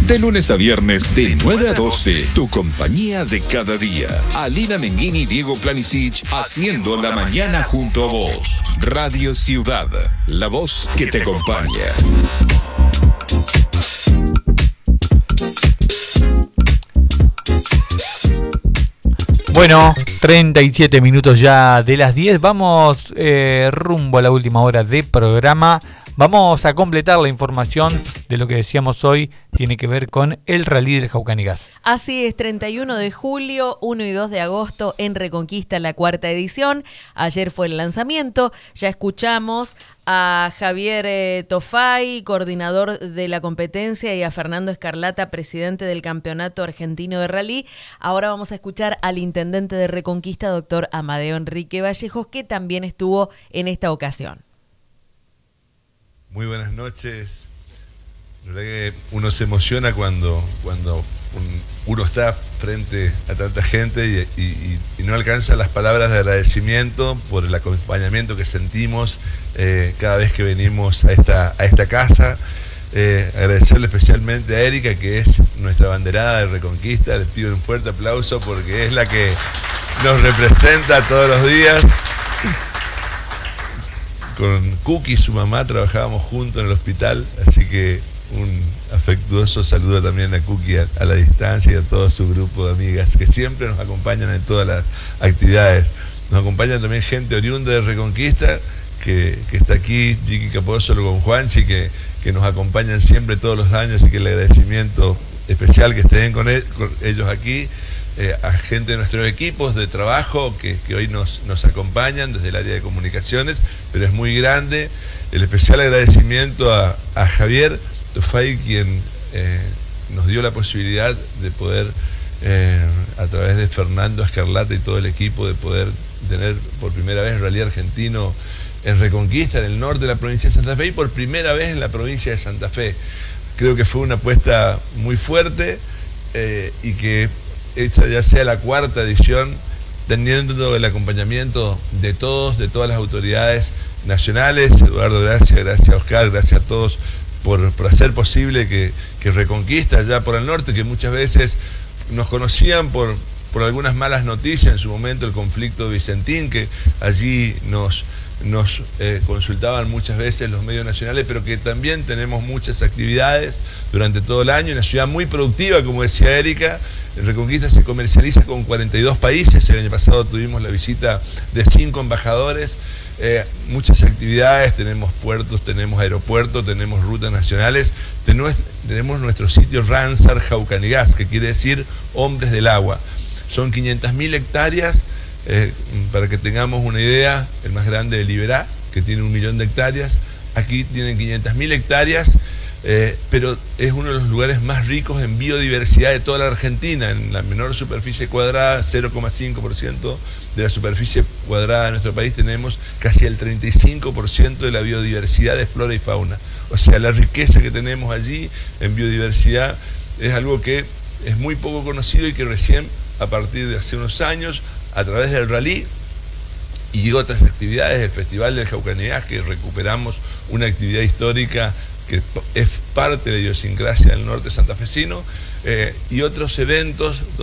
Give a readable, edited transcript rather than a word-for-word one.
De lunes a viernes, de 9 a 12, tu compañía de cada día. Alina Menguini y Diego Planisic haciendo la mañana junto a vos. Radio Ciudad, la voz que te acompaña. Bueno, 37 minutos ya de las 10. Vamos rumbo a la última hora de programa. Vamos a completar la información de lo que decíamos hoy. Tiene que ver con el Rally del Jaucanigas. Así es, 31 de julio, 1 y 2 de agosto en Reconquista, la cuarta edición. Ayer fue el lanzamiento. Ya escuchamos a Javier Tofay, coordinador de la competencia, y a Fernando Escarlata, presidente del Campeonato Argentino de Rally. Ahora vamos a escuchar al intendente de Reconquista, doctor Amadeo Enrique Vallejos, que también estuvo en esta ocasión. Muy buenas noches. La verdad que uno se emociona cuando uno está frente a tanta gente y no alcanza las palabras de agradecimiento por el acompañamiento que sentimos cada vez que venimos a esta casa. Agradecerle especialmente a Erika, que es nuestra banderada de Reconquista. Les pido un fuerte aplauso porque es la que nos representa todos los días. Con Cookie, su mamá, trabajábamos juntos en el hospital, así que un afectuoso saludo también a Cookie a la distancia y a todo su grupo de amigas que siempre nos acompañan en todas las actividades. Nos acompañan también gente oriunda de Reconquista, que está aquí, Chiqui Capozolo con Juanchi, que nos acompañan siempre todos los años, y que el agradecimiento especial que estén con ellos aquí. A gente de nuestros equipos de trabajo que hoy nos acompañan desde el área de comunicaciones, pero es muy grande. El especial agradecimiento a Javier Tofay, quien nos dio la posibilidad de poder, a través de Fernando Escarlata y todo el equipo, de poder tener por primera vez rally argentino en Reconquista, en el norte de la provincia de Santa Fe, y por primera vez en la provincia de Santa Fe. Creo que fue una apuesta muy fuerte y que esta ya sea la cuarta edición, teniendo el acompañamiento de todas las autoridades nacionales. Eduardo, gracias Oscar, gracias a todos por hacer posible que Reconquista allá por el norte, que muchas veces nos conocían por algunas malas noticias, en su momento el conflicto de Vicentín, que allí nos consultaban muchas veces los medios nacionales, pero que también tenemos muchas actividades durante todo el año, una ciudad muy productiva, como decía Erika. Reconquista se comercializa con 42 países, el año pasado tuvimos la visita de 5 embajadores, muchas actividades, tenemos puertos, tenemos aeropuertos, tenemos rutas nacionales, tenemos nuestro sitio Ransar Jaucanigas, que quiere decir hombres del agua. Son 500.000 hectáreas. Para que tengamos una idea, el más grande de Liberá, que tiene 1 millón de hectáreas, aquí tienen 500.000 hectáreas, pero es uno de los lugares más ricos en biodiversidad de toda la Argentina. En la menor superficie cuadrada, 0,5% de la superficie cuadrada de nuestro país, tenemos casi el 35% de la biodiversidad de flora y fauna. O sea, la riqueza que tenemos allí en biodiversidad es algo que es muy poco conocido y que recién, a partir de hace unos años, a través del rally y otras actividades, el Festival del Jaucanigas, que recuperamos una actividad histórica que es parte de la idiosincrasia del norte santafesino, y otros eventos